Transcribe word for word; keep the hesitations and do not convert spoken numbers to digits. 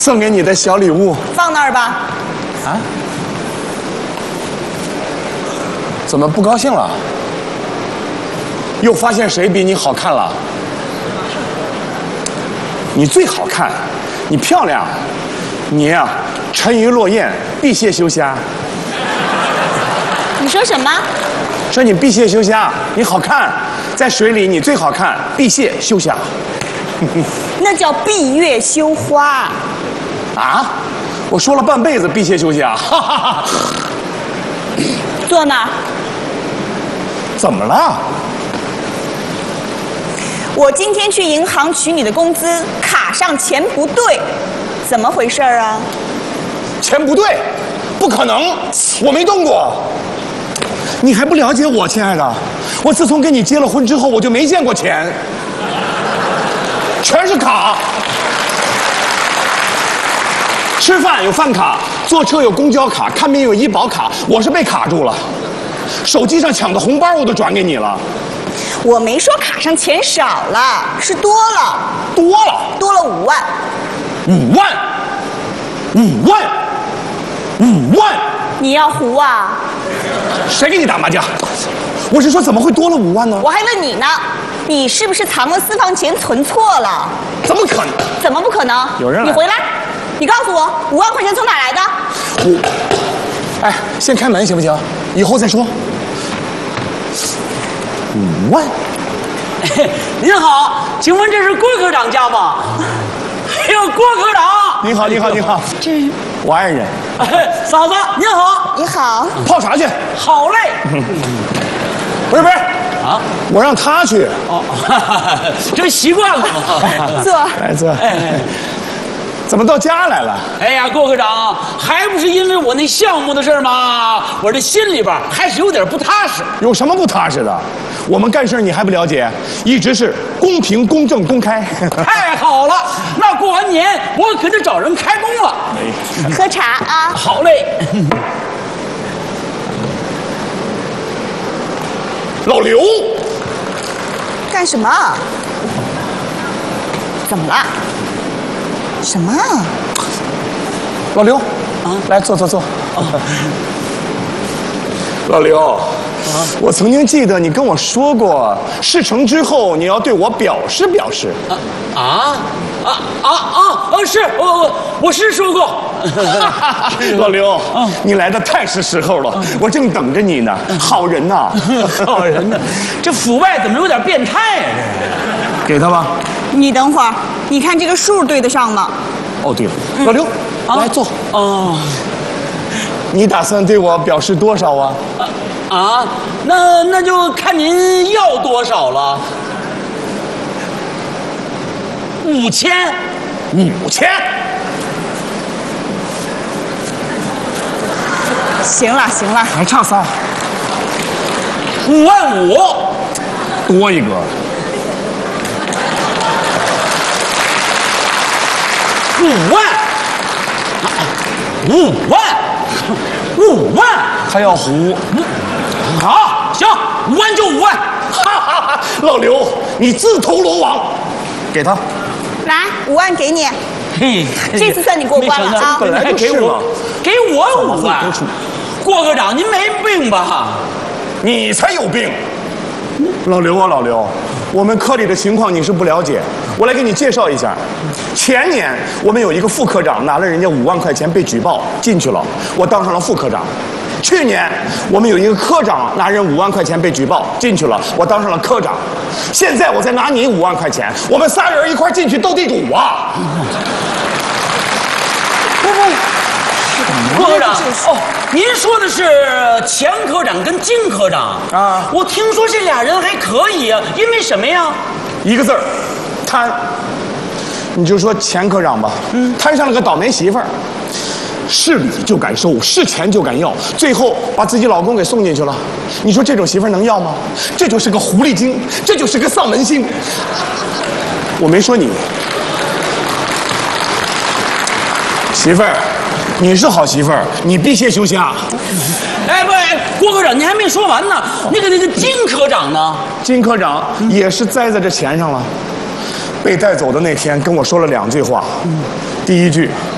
送给你的小礼物， 放那儿吧。 啊？怎么不高兴了？又发现谁比你好看了？你最好看，你漂亮，你呀、啊，沉鱼落雁，闭蟹羞虾。 你说什么？ 说你闭蟹羞虾，你好看，在水里你最好看，闭蟹羞虾。 那叫闭月羞花。 啊！我说了半辈子闭蟹羞虾，哈哈哈。 坐那儿。 怎么了？ 我今天去银行取你的工资，卡上钱不对，怎么回事啊？ 钱不对，不可能，我没动过。你还不了解我，亲爱的，我自从跟你结了婚之后，我就没见过钱，全是卡。吃饭有饭卡，坐车有公交卡，看病有医保卡，我是被卡住了。手机上抢的红包我都转给你了。 我没说卡上钱少了，是多了。 多了？ 多了五万。 五万？五万？五万？ 你要胡啊？ 谁给你打麻将？我是说，怎么会多了五万呢？ 我还问你呢，你是不是藏了私房钱存错了？ 怎么可能？ 怎么不可能？ 有人来。 你回来，你告诉我，五万块钱从哪来的？ 我，哎，先开门行不行？以后再说。五万。 您好，请问这是郭科长家吗？哎呦，郭科长！ 你好，你好，你好。 这是我爱人。 嫂子，您好。 你好。 泡茶去。 好嘞。 不是不是啊， 我让他去。 哦，这习惯了嘛。 坐。 来坐。怎么到家来了？ 哎呀，郭科长，还不是因为我那项目的事吗？我这心里边还是有点不踏实。 有什么不踏实的？我们干事你还不了解？一直是公平、公正、公开。 太好了，那过完年我可就找人开工了。 喝茶啊。 好嘞。 老刘， 干什么？怎么了？什么？ 老刘，啊，来坐坐坐。啊、老刘，啊，我曾经记得你跟我说过，事成之后你要对我表示表示。 啊啊啊啊啊！是我我是说过。 老刘，啊，你来的太是时候了，我正等着你呢。好人呐， 好人呢，这腐败怎么有点变态啊？ 这给他吧。 你等会儿，你看这个数对得上吗？ 哦，对了，老刘， 啊， 来坐。 哦， 你打算对我表示多少啊？ 啊，那那就看您要多少了。五千， 五千。 行了行了， 还差仨。 五万五， 多一个。 五万，五万，五万， 他要胡。 好，行，五万就五万。 哈哈哈！老刘，你自投罗网，给他。 来，五万给你。 嘿， 这次算你过关了啊！ 本来就是嘛。 给我五万。郭科长，您没病吧？ 你才有病。老刘啊，老刘，我们科里的情况你是不了解，我来给你介绍一下。前年我们有一个副科长拿了人家五万块钱被举报进去了，我当上了副科长。去年我们有一个科长拿人五万块钱被举报进去了，我当上了科长。现在我再拿你五万块钱，我们仨人一块进去斗地主啊！ 不不，郭科长，哦，您说的是钱科长跟金科长啊？我听说这俩人还可以啊，因为什么呀？ 一个字儿，贪。你就说钱科长吧，嗯，摊上了个倒霉媳妇儿，是礼就敢收，是钱就敢要，最后把自己老公给送进去了。你说这种媳妇儿能要吗？这就是个狐狸精，这就是个丧门星。我没说你，媳妇儿，你是好媳妇儿，你闭蟹羞虾。 哎不，郭科长，您还没说完呢。那个那个金科长呢？ 金科长也是栽在这钱上了。被带走的那天跟我说了两句话，第一句